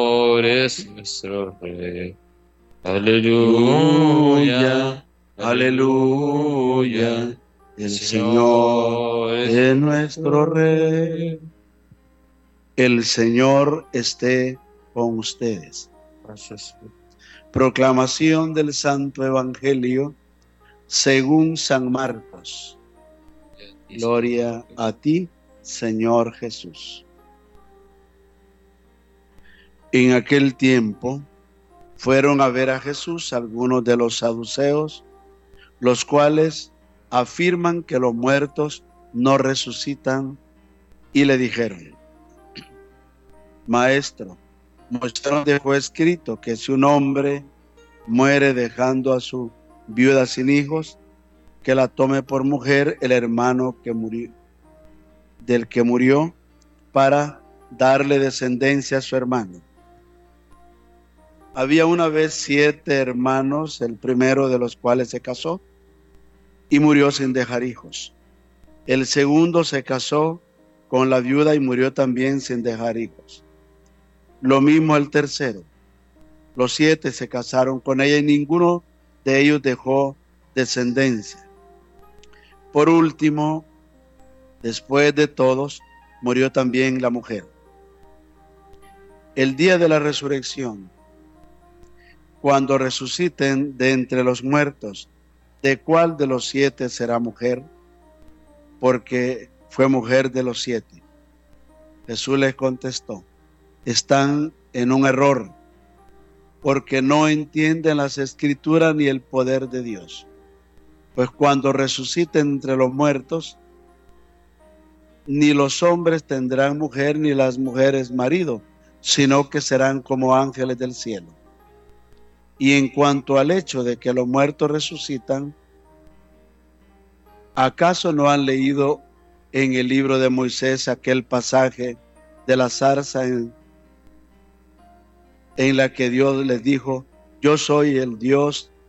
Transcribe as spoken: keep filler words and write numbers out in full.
es nuestro Rey. Aleluya, aleluya. El Señor es nuestro Rey. El Señor esté con ustedes. Proclamación del Santo Evangelio según San Marcos. Gloria a ti, Señor Jesús. En aquel tiempo fueron a ver a Jesús algunos de los saduceos, los cuales afirman que los muertos no resucitan, y le dijeron: Maestro, Moisés nos dejó escrito que si un hombre muere dejando a su viuda sin hijos, que la tome por mujer el hermano que murió, del que murió, para darle descendencia a su hermano. Había una vez siete hermanos, el primero de los cuales se casó y murió sin dejar hijos. El segundo se casó con la viuda y murió también sin dejar hijos. Lo mismo el tercero. Los siete se casaron con ella y ninguno de ellos dejó descendencia. Por último, después de todos, murió también la mujer. El día de la resurrección, cuando resuciten de entre los muertos, ¿de cuál de los siete será mujer? Porque fue mujer de los siete. Jesús les contestó: están en un error, porque no entienden las Escrituras ni el poder de Dios. Pues cuando resuciten entre los muertos, ni los hombres tendrán mujer, ni las mujeres marido, sino que serán como ángeles del cielo. Y en cuanto al hecho de que los muertos resucitan, ¿acaso no han leído en el libro de Moisés aquel pasaje de la zarza en, en la que Dios les dijo: yo soy el Dios